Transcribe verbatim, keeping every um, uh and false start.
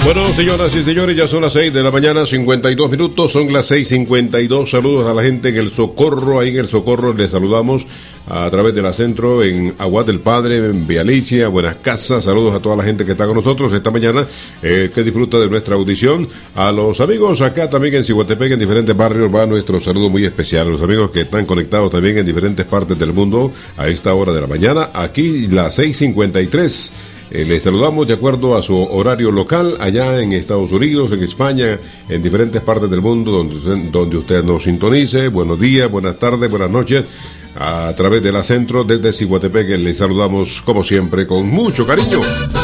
Bueno, señoras y señores, ya son las seis de la mañana, cincuenta y dos minutos, son las seis cincuenta y dos. Saludos a la gente en el Socorro, ahí en el Socorro les saludamos a través de la Centro en Aguas del Padre, en Vialicia, Buenas Casas. Saludos a toda la gente que está con nosotros esta mañana, eh, que disfruta de nuestra audición. A los amigos acá también en Ciguatepec, en diferentes barrios, va nuestro saludo muy especial. A los amigos que están conectados también en diferentes partes del mundo a esta hora de la mañana, aquí las seis cincuenta y tres. Eh, les saludamos de acuerdo a su horario local, allá en Estados Unidos, en España, en diferentes partes del mundo donde, donde usted nos sintonice. Buenos días, buenas tardes, buenas noches. A través de la Centro, desde Ciguatepec, les saludamos como siempre con mucho cariño.